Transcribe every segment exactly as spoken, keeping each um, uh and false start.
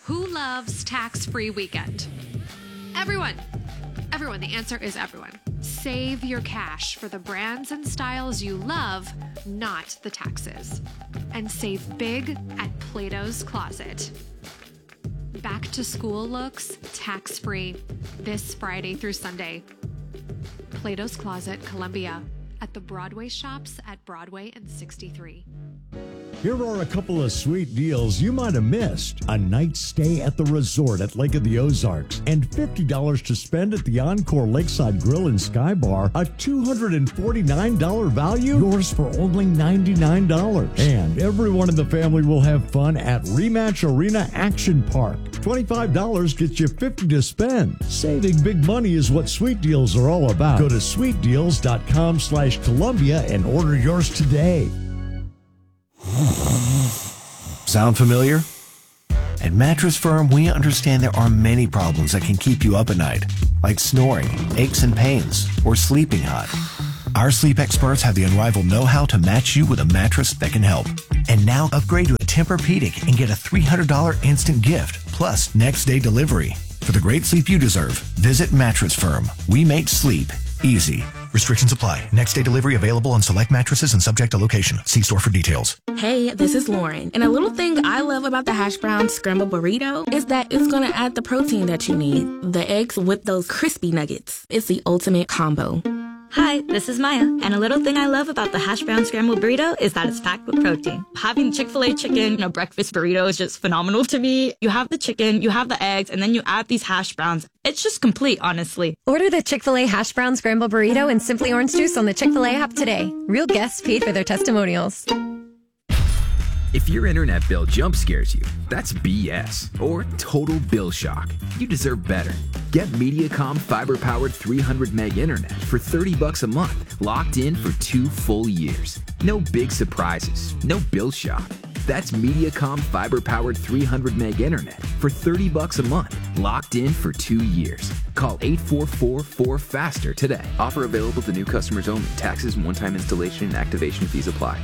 Who loves tax-free weekend? Everyone. Everyone. The answer is everyone. Save your cash for the brands and styles you love, not the taxes. And save big at Plato's Closet. Back to school looks tax-free this Friday through Sunday. Plato's Closet, Columbia, at the Broadway shops at Broadway and sixty-three. Here are a couple of sweet deals you might have missed. A night stay at the resort at Lake of the Ozarks and fifty dollars to spend at the Encore Lakeside Grill and Sky Bar. A two hundred forty-nine dollars value, yours for only ninety-nine dollars. And everyone in the family will have fun at Rematch Arena Action Park. twenty-five dollars gets you fifty dollars to spend. Saving big money is what Sweet Deals are all about. Go to sweetdeals.com slash Columbia and order yours today. Sound familiar? At Mattress Firm, we understand there are many problems that can keep you up at night, like snoring, aches and pains, or sleeping hot. Our sleep experts have the unrivaled know-how to match you with a mattress that can help. And now upgrade to a Tempur-Pedic and get a three hundred dollars instant gift, plus next-day delivery. For the great sleep you deserve, visit Mattress Firm. We make sleep easy. Restrictions apply. Next day delivery available on select mattresses and subject to location. See store for details. Hey, this is Lauren. And a little thing I love about the hash brown scrambled burrito is that it's going to add the protein that you need. The eggs with those crispy nuggets. It's the ultimate combo. Hi, this is Maya, and a little thing I love about the hash brown scrambled burrito is that it's packed with protein. Having Chick-fil-A chicken in a breakfast burrito is just phenomenal to me. You have the chicken, you have the eggs, and then you add these hash browns. It's just complete, honestly. Order the Chick-fil-A hash brown scrambled burrito and Simply Orange Juice on the Chick-fil-A app today. Real guests paid for their testimonials. If your internet bill jump scares you, that's B S or total bill shock. You deserve better. Get Mediacom fiber-powered three hundred meg internet for thirty bucks a month, locked in for two full years. No big surprises, no bill shock. That's Mediacom fiber-powered three hundred meg internet for thirty bucks a month, locked in for two years. Call eight four four four FASTER today. Offer available to new customers only. Taxes and one-time installation and activation fees apply.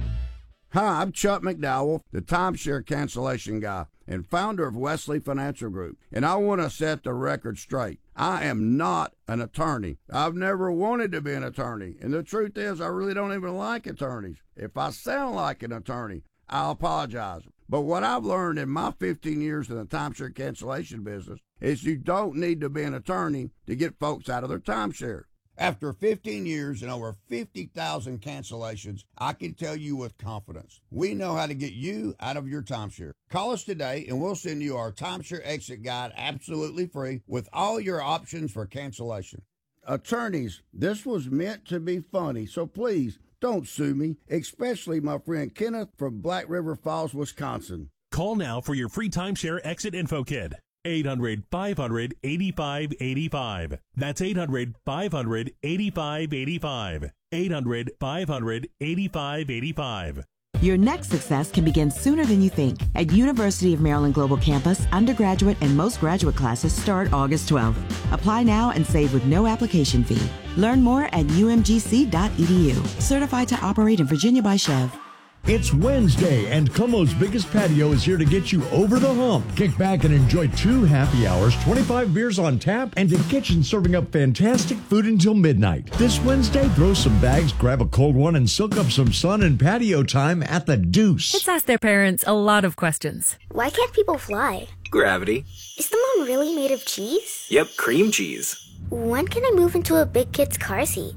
Hi, I'm Chuck McDowell, the timeshare cancellation guy and founder of Wesley Financial Group, and I want to set the record straight. I am not an attorney. I've never wanted to be an attorney, and the truth is I really don't even like attorneys. If I sound like an attorney, I'll apologize. But what I've learned in my fifteen years in the timeshare cancellation business is you don't need to be an attorney to get folks out of their timeshare. After fifteen years and over fifty thousand cancellations, I can tell you with confidence, we know how to get you out of your timeshare. Call us today and we'll send you our timeshare exit guide absolutely free with all your options for cancellation. Attorneys, this was meant to be funny, so please don't sue me, especially my friend Kenneth from Black River Falls, Wisconsin. Call now for your free timeshare exit info kit. eight hundred, five hundred, eighty-five eighty-five. That's eight hundred, five hundred, eighty-five eighty-five. eight hundred, five hundred, eighty-five eighty-five. Your next success can begin sooner than you think. At University of Maryland Global Campus, undergraduate and most graduate classes start August twelfth. Apply now and save with no application fee. Learn more at u m g c dot e d u. Certified to operate in Virginia by Chev. It's Wednesday, and Como's Biggest Patio is here to get you over the hump. Kick back and enjoy two happy hours, twenty-five beers on tap, and a kitchen serving up fantastic food until midnight. This Wednesday, throw some bags, grab a cold one, and soak up some sun and patio time at the Deuce. Kids ask their parents a lot of questions. Why can't people fly? Gravity. Is the moon really made of cheese? Yep, cream cheese. When can I move into a big kid's car seat?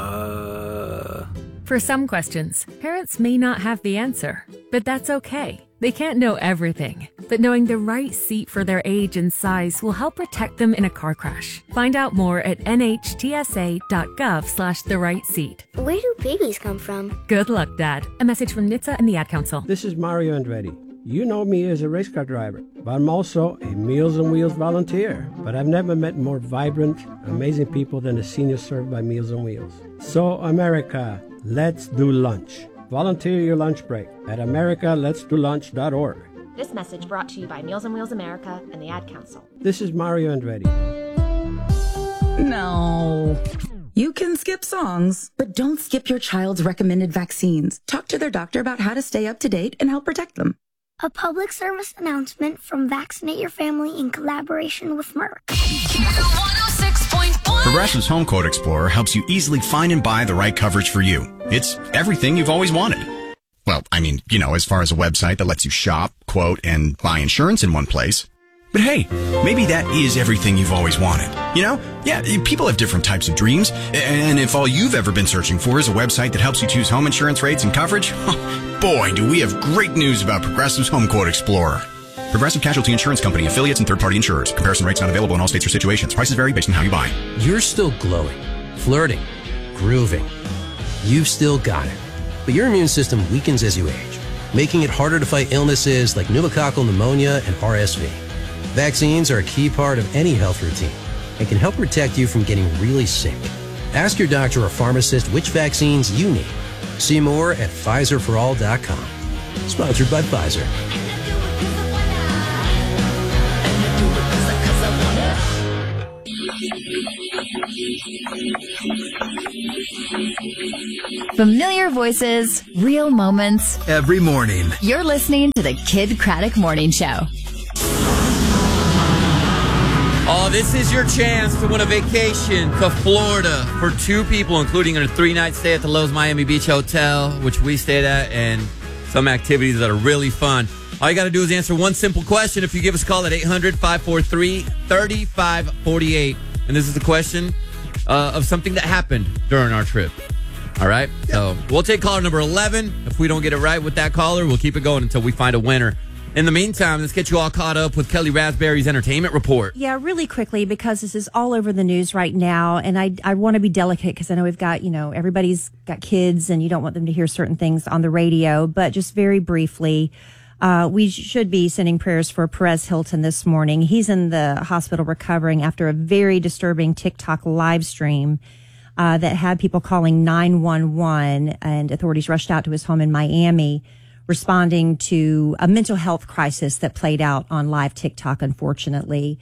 Uh... For some questions, parents may not have the answer, but that's okay. They can't know everything, but knowing the right seat for their age and size will help protect them in a car crash. Find out more at n h t s a dot gov slash the right seat. Where do babies come from? Good luck, Dad. A message from N H T S A and the Ad Council. This is Mario Andretti. You know me as a race car driver, but I'm also a Meals on Wheels volunteer. But I've never met more vibrant, amazing people than the seniors served by Meals on Wheels. So, America, let's do lunch. Volunteer your lunch break at america lets do lunch dot org. This message brought to you by Meals on Wheels America and the Ad Council. This is Mario Andretti. No. You can skip songs, but don't skip your child's recommended vaccines. Talk to their doctor about how to stay up to date and help protect them. A public service announcement from Vaccinate Your Family in collaboration with Merck. Progressive's Home Quote Explorer helps you easily find and buy the right coverage for you. It's everything you've always wanted. Well, I mean, you know, as far as a website that lets you shop, quote, and buy insurance in one place. But hey, maybe that is everything you've always wanted. You know? Yeah, people have different types of dreams. And if all you've ever been searching for is a website that helps you choose home insurance rates and coverage, boy, do we have great news about Progressive's Home Quote Explorer. Progressive Casualty Insurance Company, affiliates, and third-party insurers. Comparison rates not available in all states or situations. Prices vary based on how you buy. You're still glowing, flirting, grooving. You've still got it. But your immune system weakens as you age, making it harder to fight illnesses like pneumococcal pneumonia and R S V. Vaccines are a key part of any health routine and can help protect you from getting really sick. Ask your doctor or pharmacist which vaccines you need. See more at Pfizer for all dot com. Sponsored by Pfizer. Familiar voices, real moments. Every morning. You're listening to the Kid Craddock Morning Show. Oh, this is your chance to win a vacation to Florida for two people, including a three-night stay at the Lowe's Miami Beach Hotel, which we stayed at, and some activities that are really fun. All you got to do is answer one simple question if you give us a call at eight hundred, five four three, three five four eight. And this is the question uh, of something that happened during our trip. All right? Yep. So we'll take caller number eleven. If we don't get it right with that caller, we'll keep it going until we find a winner. In the meantime, let's get you all caught up with Kelly Raspberry's entertainment report. Yeah, really quickly, because this is all over the news right now, and I I want to be delicate because I know we've got, you know, everybody's got kids and you don't want them to hear certain things on the radio, but just very briefly, uh, we should be sending prayers for Perez Hilton this morning. He's in the hospital recovering after a very disturbing TikTok live stream uh, that had people calling nine one one, and authorities rushed out to his home in Miami, responding to a mental health crisis that played out on live TikTok, unfortunately.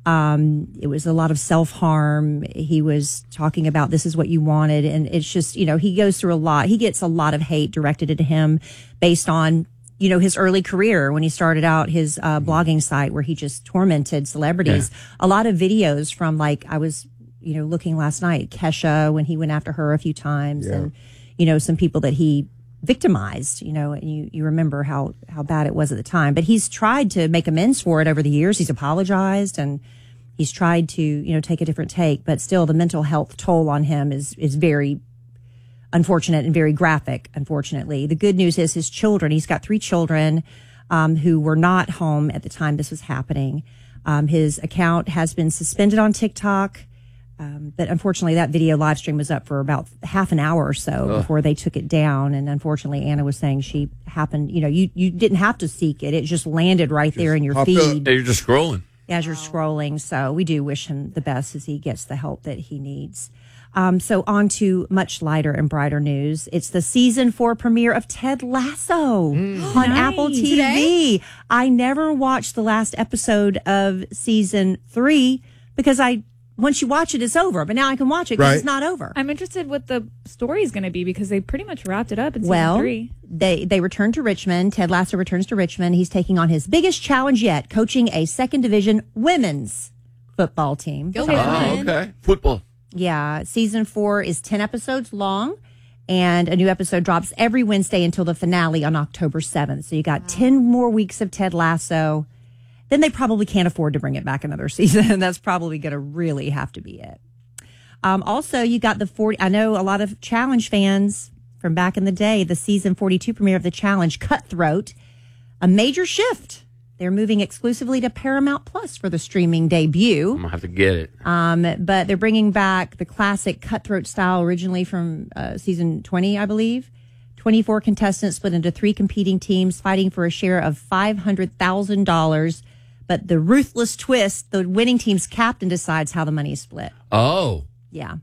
Um, it was a lot of self-harm. He was talking about this is what you wanted. And it's just, you know, he goes through a lot. He gets a lot of hate directed at him based on, you know, his early career when he started out his uh, blogging site where he just tormented celebrities. Yeah. A lot of videos from, like, I was, you know, looking last night, Kesha, when he went after her a few times, yeah. and, you know, some people that he victimized, you know, and you, you remember how, how bad it was at the time. But he's tried to make amends for it over the years. He's apologized and he's tried to, you know, take a different take. But still, the mental health toll on him is, is very unfortunate and very graphic, unfortunately. The good news is his children, he's got three children um, who were not home at the time this was happening. Um, his account has been suspended on TikTok. Um, but unfortunately, that video live stream was up for about half an hour or so Ugh. before they took it down. And unfortunately, Anna was saying she happened, you know, you, you didn't have to seek it. It just landed right just there in your feed. You're just scrolling. As you're scrolling. So we do wish him the best as he gets the help that he needs. Um, so on to much lighter and brighter news. It's the season four premiere of Ted Lasso mm. on nice. Apple T V. Today? I never watched the last episode of season three because I once you watch it, it's over. But now I can watch it because right. it's not over. I'm interested what the story is going to be because they pretty much wrapped it up in season well, three. They they return to Richmond. Ted Lasso returns to Richmond. He's taking on his biggest challenge yet, coaching a second division women's football team. Go so, oh, okay. Football. Yeah. Season four is ten episodes long, and a new episode drops every Wednesday until the finale on October seventh. So you got wow. ten more weeks of Ted Lasso. Then they probably can't afford to bring it back another season. That's probably going to really have to be it. Um, also, you got the forty. I know a lot of Challenge fans from back in the day, the season forty-two premiere of the Challenge, Cutthroat, a major shift. They're moving exclusively to Paramount Plus for the streaming debut. I'm going to have to get it. Um, but they're bringing back the classic Cutthroat style originally from uh, season twenty, I believe. twenty-four contestants split into three competing teams fighting for a share of five hundred thousand dollars. But the ruthless twist, the winning team's captain decides how the money is split. Oh. Yeah.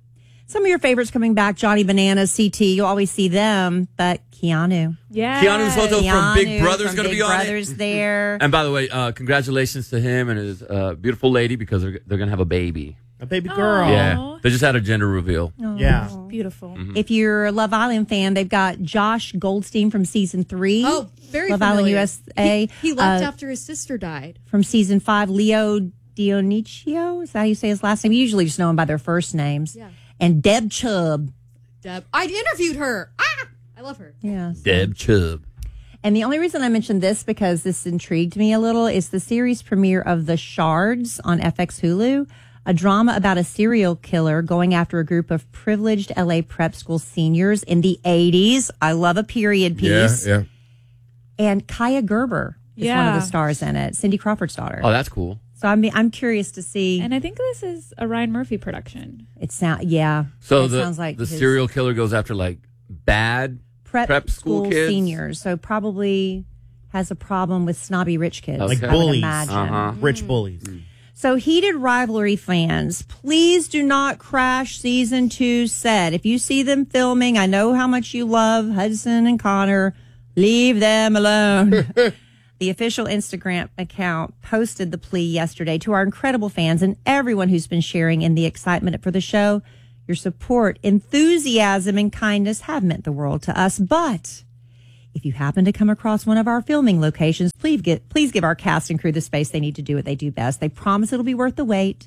Some of your favorites coming back, Johnny Bananas, C T, you'll always see them, but Keanu. Yeah. Keanu Soto from Big Brother is going to be on Brothers it. there. And by the way, uh, congratulations to him and his uh, beautiful lady because they're, they're going to have a baby. A baby girl. Yeah. They just had a gender reveal. Oh. Yeah. Beautiful. Mm-hmm. If you're a Love Island fan, they've got Josh Goldstein from season three. Oh, very Love familiar. Island U S A. He, he left Uh, after his sister died. From season five, Leo Dioniccio. Is that how you say his last name? You usually just know him by their first names. Yeah. And Deb Chubb. Deb. I interviewed her. Ah, I love her. Yeah. so- Deb Chubb. And the only reason I mentioned this, because this intrigued me a little, is the series premiere of The Shards on F X Hulu, a drama about a serial killer going after a group of privileged L A prep school seniors in the eighties. I love a period piece. Yeah, yeah. And Kaya Gerber is one of Yeah. the stars in it, Cindy Crawford's daughter. Oh, that's cool. So I'm I'm curious to see. And I think this is a Ryan Murphy production. It sound yeah. So it the, sounds like the his serial killer goes after like bad prep, prep school, school kids? seniors. So probably has a problem with snobby rich kids. Okay. Like I would bullies. imagine. Uh-huh. Rich bullies. So, heated rivalry fans, please do not crash season two set. If you see them filming, I know how much you love Hudson and Connor. Leave them alone. The official Instagram account posted the plea yesterday to our incredible fans and everyone who's been sharing in the excitement for the show. Your support, enthusiasm, and kindness have meant the world to us. But if you happen to come across one of our filming locations, please get please give our cast and crew the space they need to do what they do best. They promise it'll be worth the wait.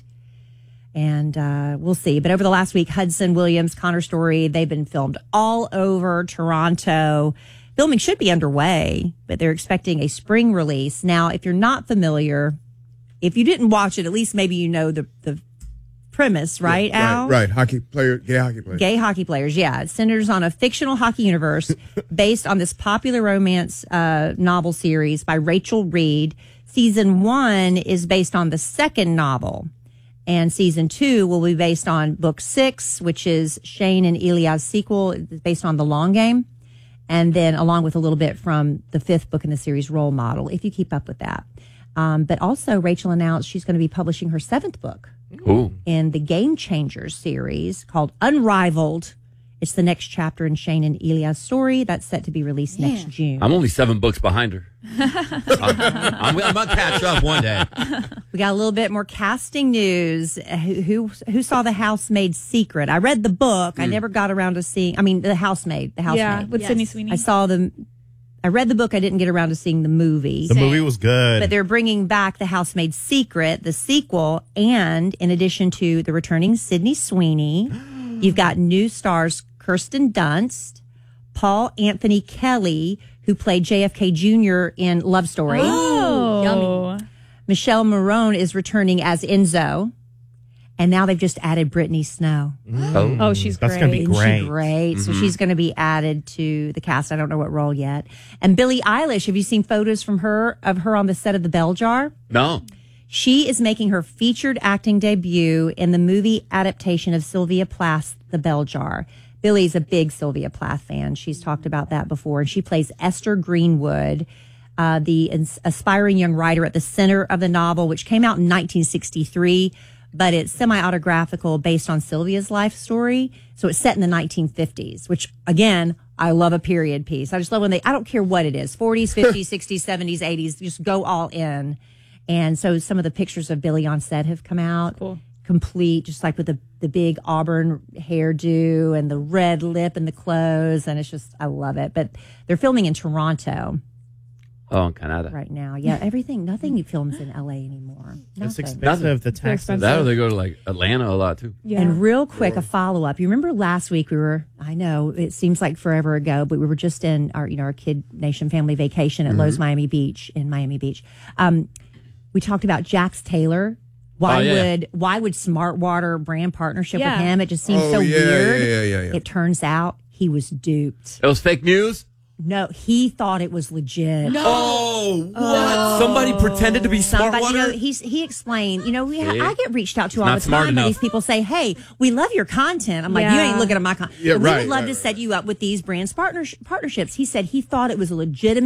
And uh, we'll see. But over the last week, Hudson, Williams, Connor Story, they've been filmed all over Toronto. Filming should be underway, but they're expecting a spring release. Now, if you're not familiar, if you didn't watch it, at least maybe you know the, the premise, right, Yeah, Al? Right, right. Hockey player, gay hockey player. Gay hockey players, yeah. It centers on a fictional hockey universe based on this popular romance uh, novel series by Rachel Reed. Season one is based on the second novel, and season two will be based on book six, which is Shane and Elia's sequel, based on The Long Game, and then along with a little bit from the fifth book in the series, Role Model, if you keep up with that. Um, but also, Rachel announced she's going to be publishing her seventh book. Ooh. In the Game Changers series called Unrivaled. It's the next chapter in Shane and Elia's story that's set to be released Yeah. next June. I'm only seven books behind her. I'm, I'm, I'm going to catch up one day. We got a little bit more casting news. Who who, who saw The Housemaid's Secret? I read the book. I never got around to seeing. I mean, The Housemaid. The Housemaid. Yeah, with Yes. Sydney Sweeney. I saw the. I read the book. I didn't get around to seeing the movie. The movie was good. But they're bringing back The Housemaid's Secret, the sequel, and in addition to the returning Sydney Sweeney, you've got new stars Kirsten Dunst, Paul Anthony Kelly, who played J F K Junior in Love Story. Oh, Yummy. Michelle Marone is returning as Enzo. And now they've just added Brittany Snow. Oh, Oh, she's That's great. gonna be Isn't great. she great? So Mhm. she's going to be added to the cast. I don't know what role yet. And Billie Eilish, have you seen photos from her of her on the set of The Bell Jar? No. She is making her featured acting debut in the movie adaptation of Sylvia Plath's The Bell Jar. Billie's a big Sylvia Plath fan. She's talked about that before. And she plays Esther Greenwood, uh, the ins- aspiring young writer at the center of the novel, which came out in nineteen sixty-three. But it's semi-autographical based on Sylvia's life story. So it's set in the nineteen fifties, which, again, I love a period piece. I just love when they, I don't care what it is, forties, fifties, sixties, seventies, eighties, just go all in. And so some of the pictures of Billie on set have come out. Cool. Complete, just like with the, the big auburn hairdo and the red lip and the clothes. And it's just, I love it. But they're filming in Toronto Oh, in Canada. right now. Yeah, everything, nothing films in L A anymore. It's Nothing. expensive. The taxes. expensive. That or they go to like Atlanta a lot too. Yeah. And real quick, a follow up. You remember last week we were, I know it seems like forever ago, but we were just in our, you know, our Kid Nation family vacation at Lowe's Miami Beach in Miami Beach. Um, we talked about Jax Taylor. Why Oh, yeah. would why would Smart Water brand partnership Yeah. with him? It just seems Oh, so yeah, weird. yeah, yeah, yeah, yeah. It turns out he was duped. It was fake news? No, he thought it was legit. Oh, what? Somebody pretended to be Smart Somebody, you Water? know, he's, he explained, you know, we See? I get reached out to He's all not the smart time by enough. these people say, hey, we love your content. I'm like, you Yeah. ain't looking at my content. Yeah, we right, would love right, to right. set you up with these brands partners, partnerships. He said he thought it was a legitimate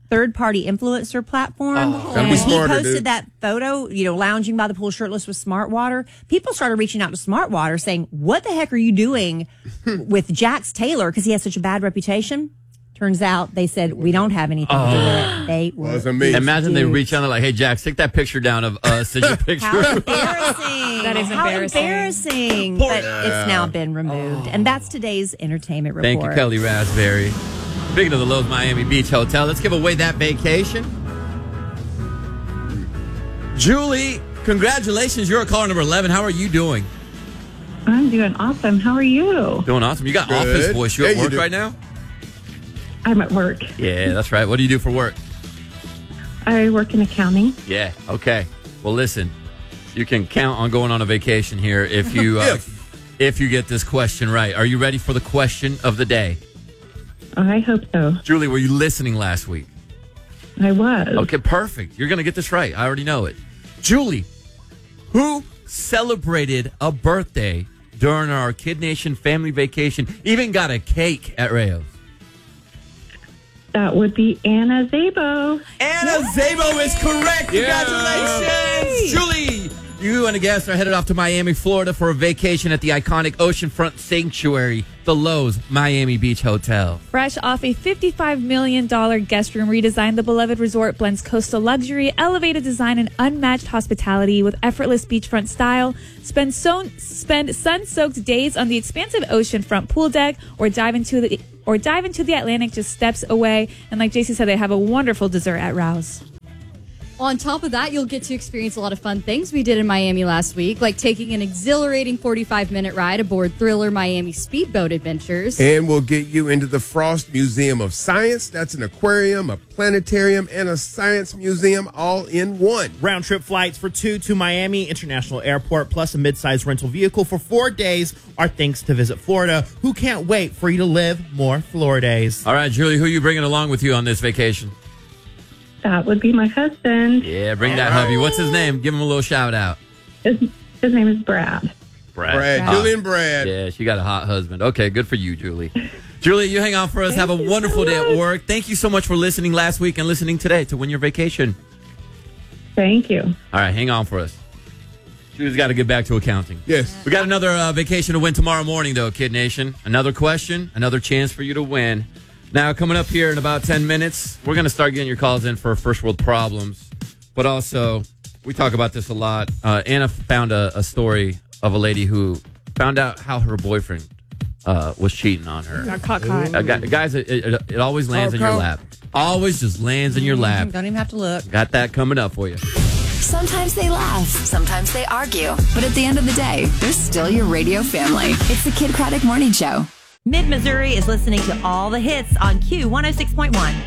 third-party influencer platform. Oh, gotta be When he smarter, posted dude. that photo, you know, lounging by the pool shirtless with Smart Water, people started reaching out to Smart Water saying, what the heck are you doing with Jax Taylor? Because he has such a bad reputation. Turns out they said, we don't have anything to do with it. They were Wasn't me. Imagine they reach out and like, hey, Jack, stick that picture down of us as your picture. How embarrassing. That is How embarrassing. embarrassing. But it's now been removed. And that's today's entertainment report. Thank you, Kelly Raspberry. Speaking of the Lowe's Miami Beach Hotel, let's give away that vacation. Julie, congratulations. You're a caller number eleven. How are you doing? I'm doing awesome. How are you? Doing awesome. You got Good. office voice. You Yeah, at you work do. right now? I'm at work. Yeah, that's right. What do you do for work? I work in accounting. Yeah. Okay. Well, listen, you can count on going on a vacation here if you uh, if you get this question right. Are you ready for the question of the day? I hope so. Julie, were you listening last week? I was. Okay, perfect. You're going to get this right. I already know it. Julie, who celebrated a birthday during our Kid Nation family vacation, even got a cake at Rayo's? That would be Anna Zabo. Anna Zabo is correct. Congratulations. Julie, you and a guest are headed off to Miami, Florida for a vacation at the iconic oceanfront sanctuary, the Lowe's Miami Beach Hotel. Fresh off a fifty-five million dollars guest room redesign, the beloved resort blends coastal luxury, elevated design, and unmatched hospitality with effortless beachfront style. Spend, so, spend sun-soaked days on the expansive oceanfront pool deck or dive into the or dive into the Atlantic just steps away. And like J C said, they have a wonderful dessert at Rouse. On top of that, you'll get to experience a lot of fun things we did in Miami last week, like taking an exhilarating forty-five minute ride aboard Thriller Miami Speedboat Adventures. And we'll get you into the Frost Museum of Science. That's an aquarium, a planetarium, and a science museum all in one. Round trip flights for two to Miami International Airport, plus a mid-sized rental vehicle for four days are thanks to Visit Florida, who can't wait for you to live more Floridays. All right, Julie, who are you bringing along with you on this vacation? That would be my husband. Yeah, bring that hubby. What's his name? Give him a little shout out. His, his name is Brad. Brad. Brad. Hot. Julie and Brad. Yeah, she got a hot husband. Okay, good for you, Julie. Julie, you hang on for us. Have a wonderful day at work. Thank you so much for listening last week and listening today to Win Your Vacation. Thank you. All right, hang on for us. Julie's got to get back to accounting. Yes. We got another uh, vacation to win tomorrow morning, though, Kid Nation. Another question, another chance for you to win. Now, coming up here in about ten minutes, we're going to start getting your calls in for first world problems. But also, we talk about this a lot. Uh, Anna found a, a story of a lady who found out how her boyfriend uh, was cheating on her. Got caught, caught. Uh, gu- guys, it, it, it always lands in your lap. Always just lands in your lap. Don't even have to look. Got that coming up for you. Sometimes they laugh, sometimes they argue, but at the end of the day, they're still your radio family. It's the Kid Craddock Morning Show. Mid-Missouri is listening to all the hits on Q one oh six point one.